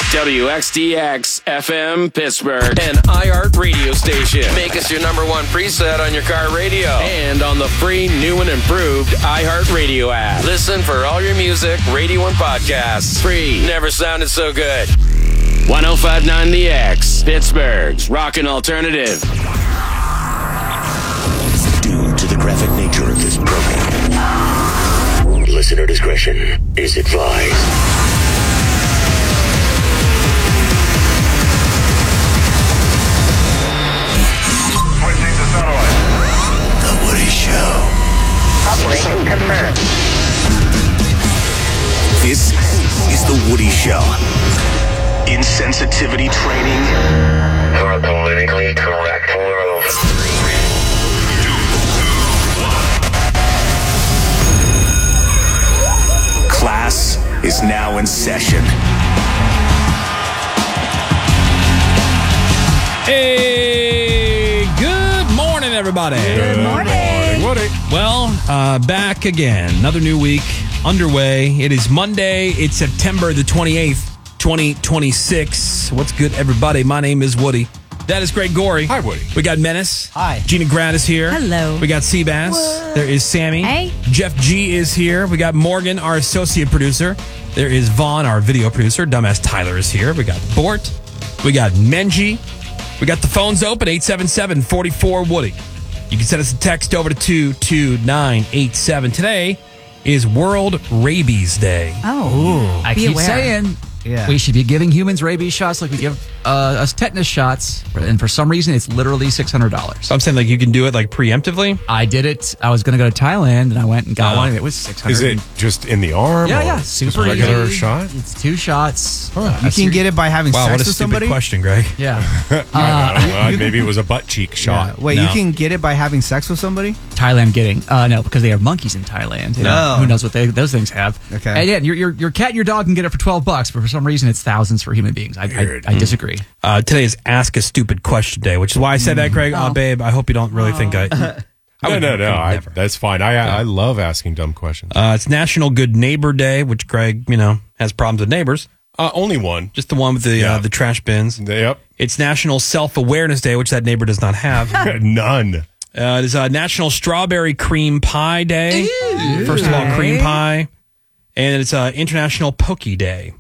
WXDX FM Pittsburgh, an iHeart radio station. Make us your number one preset on your car radio and on the free new and improved iHeart Radio app. Listen for all your music, radio, and podcasts. Free. Never sounded so good. 105.9 The X, Pittsburgh's rockin' alternative. Due to the graphic nature of this program, listener discretion is advised. The Woody Show. Operation confirmed. This is The Woody Show. Insensitivity training For a politically correct world. 3, 2, 1. Class is now in session. Hey, good morning, everybody. Good morning. Woody. Well, back again. Another new week underway. It is Monday. It's September the 28th, 2026. What's good, everybody? My name is Woody. That is Greg Gorey. Hi, Woody. We got Menace. Hi. Gina Grad is here. Hello. We got Seabass. There is Sammy. Hey. Jeff G is here. We got Morgan, our associate producer. There is Vaughn, our video producer. Dumbass Tyler is here. We got Bort. We got Menji. We got the phones open, 877-44-WOODY. You can send us a text over to 22987. Today is World Rabies Day. Oh, I be keep aware. saying Yeah. we should be giving humans rabies shots like we give us tetanus shots, and for some reason it's literally $600. So I'm saying, like, you can do it, like, preemptively? I did it. I was going to go to Thailand, and I went and got one, and it was $600. Is it just in the arm? Yeah, or yeah. just Super a regular easy. shot? It's 2 shots. You can get it by having Wow, what sex a with stupid somebody? question, Greg. Yeah. I don't know. Maybe it was a butt cheek shot. Wait, No. you can get it by having sex with somebody? Thailand getting no, because they have monkeys in Thailand. No. Who knows what those things have? Okay. And yeah, your cat and your dog can get it for $12, but for some reason it's thousands for human beings. I disagree. Today is Ask a Stupid Question Day, which is why I said that, Greg. Oh, babe, I hope you don't really think I... No. Never. That's fine. I love asking dumb questions. It's National Good Neighbor Day, which Greg, has problems with neighbors. Only one. Just the one with the trash bins. Yep. It's National Self-Awareness Day, which that neighbor does not have. None. It is National Strawberry Cream Pie Day. First of all, cream pie. And it's International Poke Day.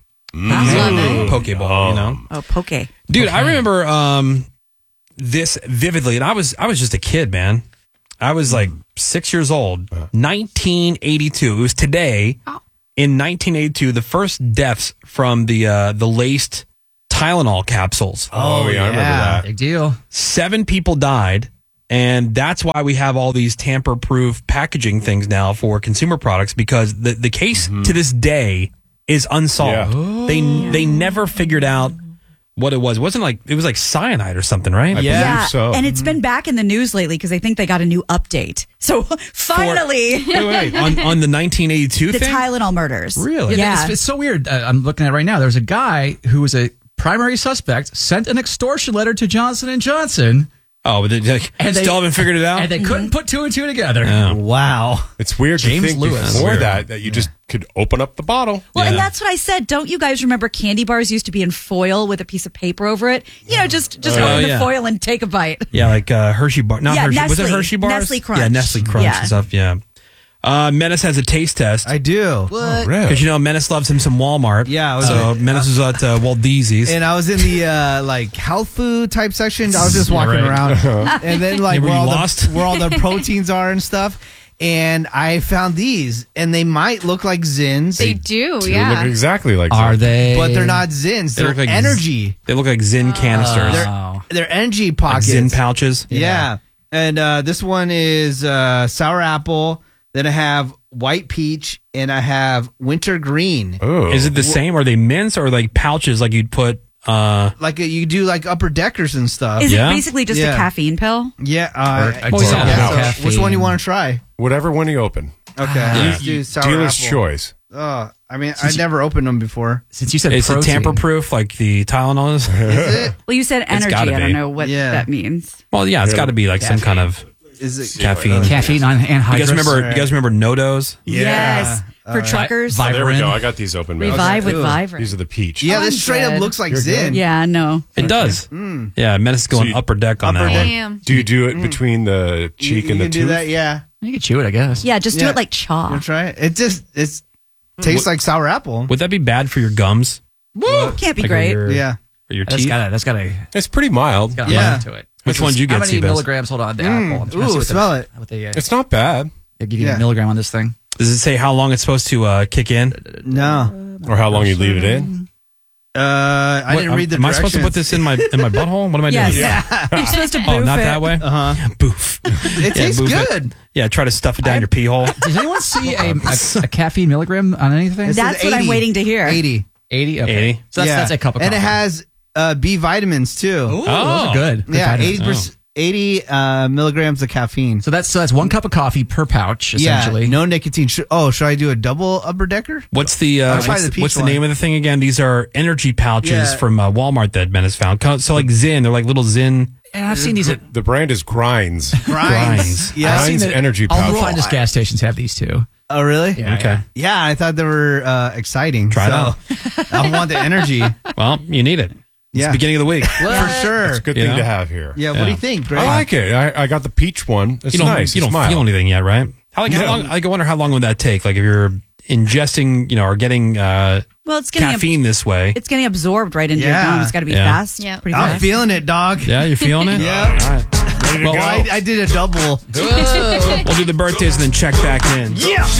Pokeball, Oh, poke. Dude, I remember this vividly, and I was just a kid, man. I was like 6 years old. 1982. It was today. In 1982, the first deaths from the laced Tylenol capsules. Oh, yeah, I remember that. Big deal. 7 people died, and that's why we have all these tamper-proof packaging things now for consumer products, because the case to this day is unsolved. Yeah. They never figured out what it was. It wasn't like, it was like cyanide or something, right? I believe so. And it's been back in the news lately because I think they got a new update. So finally, Wait, on the 1982 the thing? Tylenol murders. Really? Yeah. It's so weird. I'm looking at it right now. There's a guy who was a primary suspect, sent an extortion letter to Johnson & Johnson. Oh, but they still haven't figured it out? And they couldn't put 2 and 2 together. Oh. Wow. It's weird James to think Lewis. before Weird. that you just could open up the bottle. Well, Yeah. and that's what I said. Don't you guys remember candy bars used to be in foil with a piece of paper over it? Just open the yeah. foil and take a bite. Yeah, like Hershey bar. Not Yeah, Hershey. Was it Nestle. Hershey bars? Nestle Crunch. Yeah, Nestle Crunch Yeah. and stuff. Yeah. Menace has a taste test. I do. Really? Because Menace loves him some Walmart. Yeah, I was So Menace was at Waldeezy's. And I was in the health food type section. I was just walking around, and then Yeah, were you lost? where all the proteins are and stuff. And I found these, and they might look like Zins, They do, They yeah. look exactly like Are that. they? but they're not Zins. They They're look like energy. They look like Zin canisters. Oh. They're energy Like pockets. Zin pouches. Yeah. And this one is sour apple. Then I have white peach, and I have winter green. Oh. Is it the same? Are they mints or like pouches like you'd put... Like you do like upper deckers and stuff. Is Yeah? it basically just Yeah. a caffeine pill? Yeah. Or so caffeine. which one do you want to try? Whatever one you open. Okay. Let's do sour Dealer's apple. choice. I mean, I never opened them before. Since you said Is it protein, tamper-proof like the Tylenol is? Is it? Well, you said energy. gotta I don't be. know what Yeah. that means. Well, yeah, it's got to be like some kind of... is it Caffeine. Caffeine and You guys anhydrous. remember No-Dos? Yes. For truckers. Oh, there we Vivarin. go. I got these open. Revive with Ooh. Vivarin. These are the peach. Yeah, Oh, this I'm straight up good. looks like Zin. Yeah, no. It does. Yeah, Menace is going So you- upper deck on Upper that deck. one. Damn. Do you do it between the cheek you and the can do tooth? that, yeah. You can chew it, I guess. Yeah, just do Yeah. it like You chaw. wanna try it? It tastes like sour apple. Would that be bad for your gums? Woo! Can't be Like, great. Or Yeah. your That's teeth? got a It's pretty mild. Yeah. to it. Which one did you How get, many Seabass? milligrams? Hold on, the apple. I'm trying to see Ooh, what smell it. What they, It's not bad. they give you Yeah. a milligram on this thing. Does it say how long it's supposed to kick in? No. Or how long you leave it in. I What, didn't read the Am I supposed to put directions. this in my butthole? What am I Yes. doing? You're supposed to boof Oh, not it. that way? Uh-huh. Boof. It tastes boof it. good. Yeah, try to stuff it down your pee hole. Does anyone see a caffeine milligram on anything? It says That's what I'm 80. waiting to hear. 80. 80? Okay. 80. So that's a cup of And it coffee. has B vitamins too. Ooh, those are good. Good Yeah, vitamins. 80 milligrams of caffeine. So that's 1 cup of coffee per pouch, essentially. Yeah, no nicotine. Should I do a double upper decker? What's the I'll try the peach what's the one. name of the thing again? These are energy pouches Yeah. from Walmart that Menace found. So like Zin, they're like little Zin. And I've seen these at The brand is Grinds. Grinds. Yeah. I've seen Grinds that energy all pouch. the finest gas stations have these too. Oh, really? Yeah, Okay. Yeah, I thought they were exciting. Try it out. I want the energy. Well, you need it. It's Yeah. the beginning of the week. For sure. It's a good You thing know? to have here. Yeah, what do you think, Greg? I like it. I got the peach one. It's You don't, nice. you It's don't mild. feel anything yet, right? How No. long? I wonder how long would that take? Like if you're ingesting, or getting Well, it's getting caffeine this way. it's getting absorbed right into your Yeah. gums. It's got to be Yeah. fast. Yeah. Pretty I'm fast. feeling it, dog. Yeah, you're feeling it. Yeah. All right. Ready to Well, go. I did a double. We'll do the birthdays and then check back in.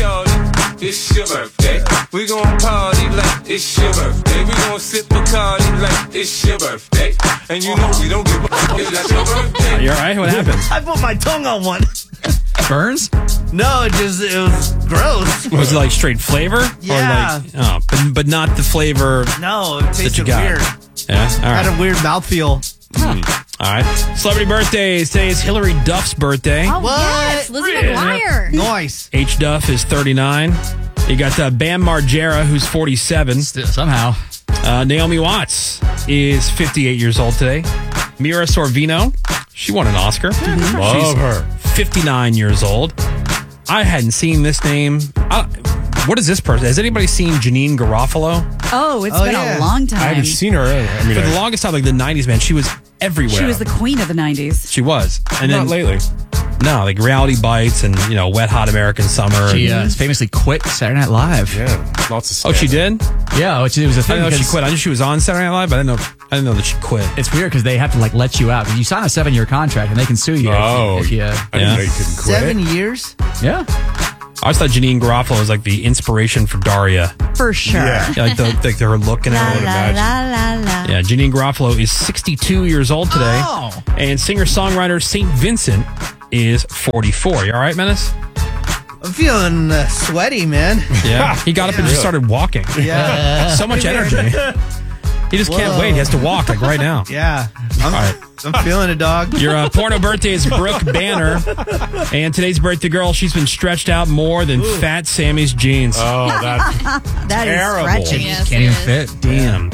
It's your birthday. We gon' party like it's your birthday. We gon' sip Bacardi like it's your birthday. And you know we don't give a fuck. It's like your birthday. You all right? What happened? I put my tongue on one. Burns? No, it was gross. Was it like straight flavor? Yeah. Or like, but not the flavor. No, it that you tasted got. weird. Yeah. All Had right. a weird mouthfeel. All right. Celebrity birthdays. Today is Hillary Duff's birthday. Oh, What? yes. Lizzie McGuire. Nice. H. Duff is 39. You got Bam Margera, who's 47. Somehow. Naomi Watts is 58 years old today. Mira Sorvino, she won an Oscar. Love She's her. 59 years old. I hadn't seen this name. What is this person? Has anybody seen Janine Garofalo? Oh, it's Oh, been yeah. a long time. I haven't seen her. I mean, For the longest time, like the 90s, man, she was everywhere. She was the queen of the 90s. She was. And not then, lately. no, like Reality Bites and, Wet Hot American Summer. She and- famously quit Saturday Night Live. Yeah, lots of. oh, she scandal. did? Yeah, which it was a I thing. didn't know she because quit. I knew she was on Saturday Night Live, but I didn't know that she quit. It's weird because they have to let you out. You sign a 7-year contract and they can sue you. Oh, if you, I didn't Yeah. know you couldn't quit. 7 years? yeah. I always thought Janine Garofalo was like the inspiration for Daria. For sure. Yeah. Yeah, like her look and La, everything. la, imagine. la, la, la. Yeah, Janine Garofalo is 62 years old today. Oh. And singer-songwriter St. Vincent is 44. You all right, Menace? I'm feeling sweaty, man. Yeah. He got up and just started walking. Yeah. So much energy. He just can't Whoa. wait. He has to walk like right now. Yeah. right. I'm feeling it, dog. Your porno birthday is Brooke Banner. And today's birthday girl, she's been stretched out more than Fat Sammy's jeans. Oh, that That is Terrible. stretching. Yes, Can't it even is. fit. Damn.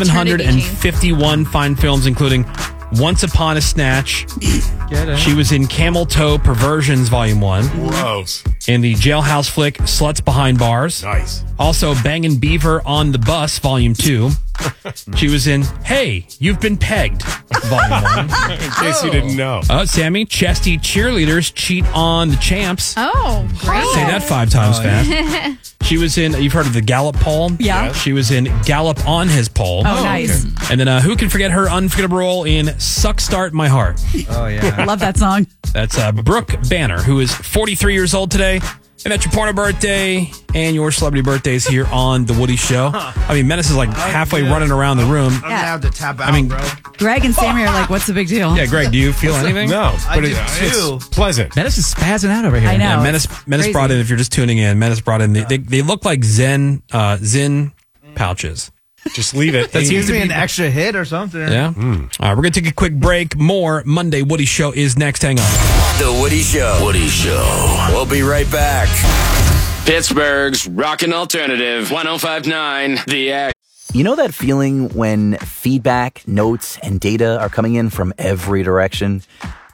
751 fine films, including Once Upon a Snatch. She was in Camel Toe Perversions Volume 1. gross. In the jailhouse flick Sluts Behind Bars. Nice. Also, Bangin' Beaver on the Bus, Volume 2. She was in Hey, You've Been Pegged, Volume 1. In case you didn't know. Sammy, Chesty Cheerleaders Cheat on the Champs. Oh, great. Say that 5 times fast. She was in, you've heard of the Gallup poll? Yeah. She was in Gallup on his poll. Oh, nice. And then who can forget her unforgettable role in Suck Start My Heart? Oh, yeah. Love that song. That's Brooke Banner, who is 43 years old today. And that's your porno birthday and your celebrity birthdays here on The Woody Show. I mean, Menace is like halfway running around the room. I'm going to have to tap out, I mean, bro. Greg and Sammy are like, what's the big deal? Yeah, Greg, do you feel anything? No, but do it's too. pleasant. Menace is spazzing out over here. I know. Yeah, it's Menace crazy. brought in, if you're just tuning in, Menace brought in, they look like Zin pouches. Just leave it. That seems Gives to me be an extra hit or something. Yeah. All right, we're going to take a quick break. More Monday Woody Show is next. Hang on. The Woody Show. Woody Show. We'll be right back. Pittsburgh's rockin' alternative 105.9 The X. You know that feeling when feedback, notes, and data are coming in from every direction?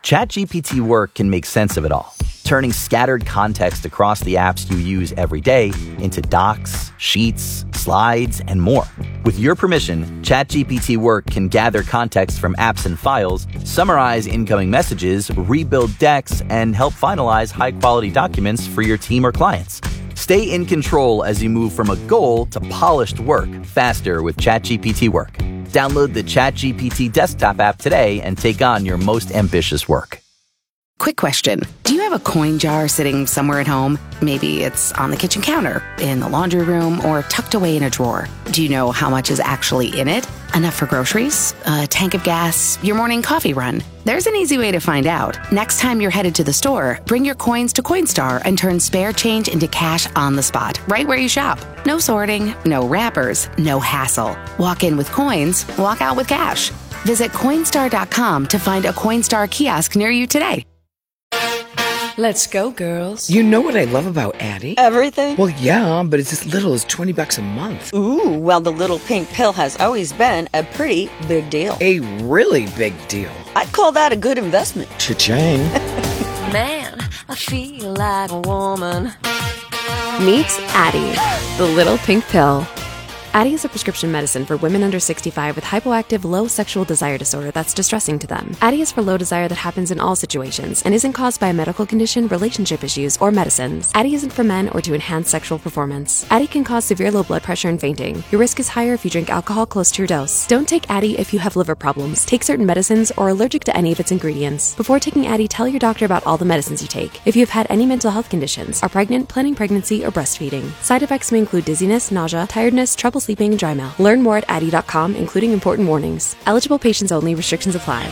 ChatGPT Work can make sense of it all, turning scattered context across the apps you use every day into docs, sheets, slides, and more. With your permission, ChatGPT Work can gather context from apps and files, summarize incoming messages, rebuild decks, and help finalize high-quality documents for your team or clients. Stay in control as you move from a goal to polished work faster with ChatGPT Work. Download the ChatGPT desktop app today and take on your most ambitious work. Quick question. Do you have a coin jar sitting somewhere at home? Maybe it's on the kitchen counter, in the laundry room, or tucked away in a drawer. Do you know how much is actually in it? Enough for groceries? A tank of gas? Your morning coffee run? There's an easy way to find out. Next time you're headed to the store, bring your coins to Coinstar and turn spare change into cash on the spot, right where you shop. No sorting, no wrappers, no hassle. Walk in with coins, walk out with cash. Visit Coinstar.com to find a Coinstar kiosk near you today. Let's go, girls. You know what I love about Addie? Everything? Well, yeah, but it's as little as $20 a month. Ooh, well, the little pink pill has always been a pretty big deal. A really big deal. I'd call that a good investment. Cha-ching. Man, I feel like a woman. Meet Addie, the little pink pill. Addie is a prescription medicine for women under 65 with hypoactive low sexual desire disorder that's distressing to them. Addie is for low desire that happens in all situations and isn't caused by a medical condition, relationship issues, or medicines. Addie isn't for men or to enhance sexual performance. Addie can cause severe low blood pressure and fainting. Your risk is higher if you drink alcohol close to your dose. Don't take Addie if you have liver problems, take certain medicines, or are allergic to any of its ingredients. Before taking Addie, tell your doctor about all the medicines you take. If you have had any mental health conditions, are pregnant, planning pregnancy, or breastfeeding. Side effects may include dizziness, nausea, tiredness, trouble sleeping, and dry mouth. Learn more at Addie.com, including important warnings. Eligible patients only. Restrictions apply.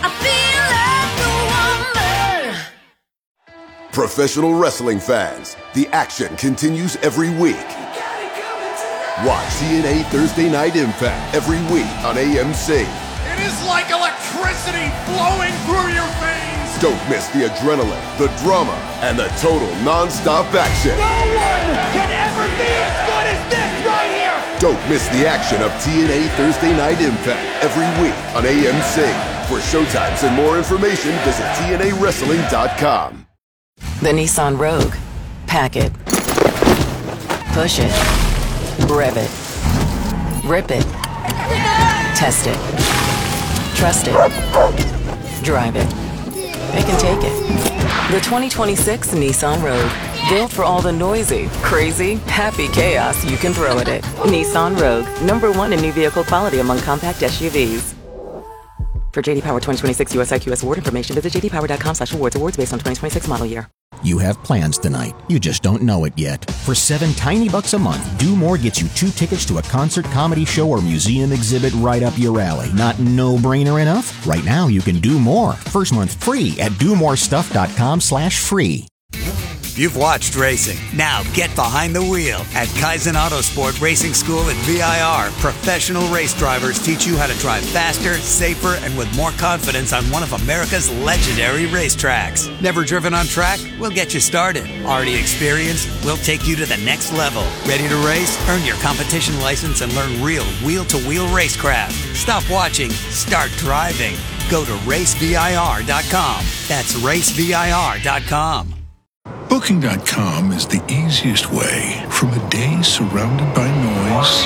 Professional wrestling fans, the action continues every week. Watch TNA Thursday Night Impact every week on AMC. It is like electricity flowing through your veins. Don't miss the adrenaline, the drama, and the total non-stop action. No one can ever be as good as this right here. Don't miss the action of TNA Thursday Night Impact every week on AMC. For showtimes and more information, visit TNAWrestling.com. The Nissan Rogue. Pack it. Push it. Rev it. Rip it. Test it. Trust it. Drive it. It can take it. The 2026 Nissan Rogue. Built for all the noisy, crazy, happy chaos you can throw at it. Nissan Rogue. #1 in new vehicle quality among compact SUVs. For JD Power 2026 US IQS award information, visit jdpower.com/awards. Awards based on 2026 model year. You have plans tonight. You just don't know it yet. For $7 tiny bucks a month, Do More gets you 2 tickets to a concert, comedy show, or museum exhibit right up your alley. Not no-brainer enough? Right now, you can do more. First month free at domorestuff.com/free. You've watched racing. Now get behind the wheel. At Kaizen Autosport Racing School at VIR, professional race drivers teach you how to drive faster, safer, and with more confidence on one of America's legendary racetracks. Never driven on track? We'll get you started. Already experienced? We'll take you to the next level. Ready to race? Earn your competition license and learn real wheel-to-wheel racecraft. Stop watching. Start driving. Go to racevir.com. That's racevir.com. Booking.com is the easiest way from a day surrounded by noise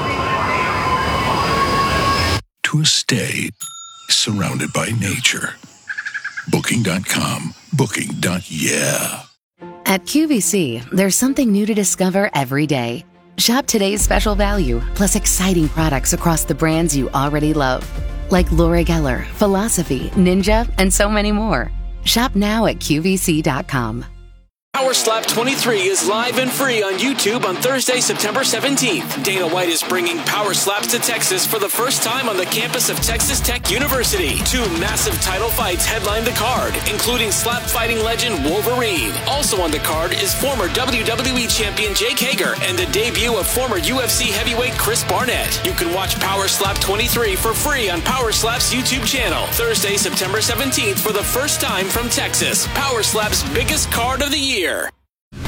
to a stay surrounded by nature. Booking.com. Booking.yeah. At QVC, there's something new to discover every day. Shop today's special value, plus exciting products across the brands you already love. Like Laura Geller, Philosophy, Ninja, and so many more. Shop now at QVC.com. Power Slap 23 is live and free on YouTube on Thursday, September 17th. Dana White is bringing Power Slaps to Texas for the first time on the campus of Texas Tech University. 2 massive title fights headline the card, including slap fighting legend Wolverine. Also on the card is former WWE champion Jake Hager and the debut of former UFC heavyweight Chris Barnett. You can watch Power Slap 23 for free on Power Slap's YouTube channel. Thursday, September 17th for the first time from Texas. Power Slap's biggest card of the year.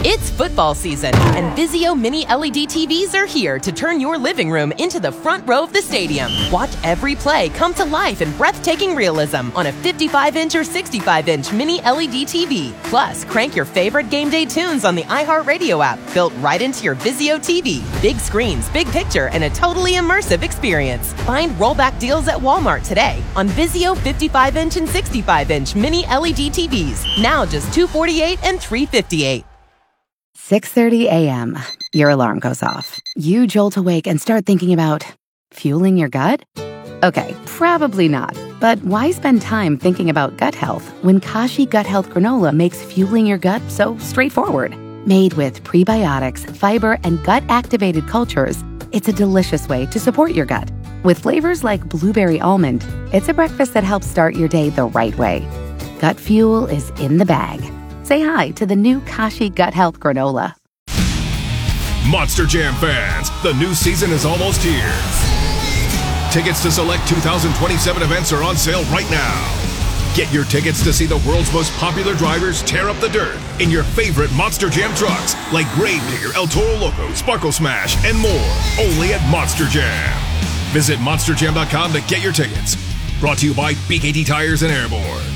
It's football season, and Vizio Mini LED TVs are here to turn your living room into the front row of the stadium. Watch every play come to life in breathtaking realism on a 55-inch or 65-inch Mini LED TV. Plus, crank your favorite game day tunes on the iHeartRadio app, built right into your Vizio TV. Big screens, big picture, and a totally immersive experience. Find rollback deals at Walmart today on Vizio 55-inch and 65-inch Mini LED TVs. Now just $248 and $358. 6:30 a.m. Your alarm goes off. You jolt awake and start thinking about fueling your gut? Okay, probably not. But why spend time thinking about gut health when Kashi Gut Health Granola makes fueling your gut so straightforward? Made with prebiotics, fiber, and gut-activated cultures, it's a delicious way to support your gut. With flavors like blueberry almond, it's a breakfast that helps start your day the right way. Gut fuel is in the bag. Say hi to the new Kashi Gut Health Granola. Monster Jam fans, the new season is almost here. Tickets to select 2027 events are on sale right now. Get your tickets to see the world's most popular drivers tear up the dirt in your favorite Monster Jam trucks like Gravedigger, El Toro Loco, Sparkle Smash, and more, only at Monster Jam. Visit monsterjam.com to get your tickets. Brought to you by BKT Tires and Airborne.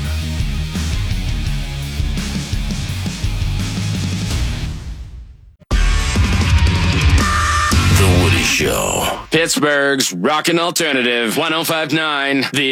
The Woody Show. Pittsburgh's rockin' alternative, 105.9 The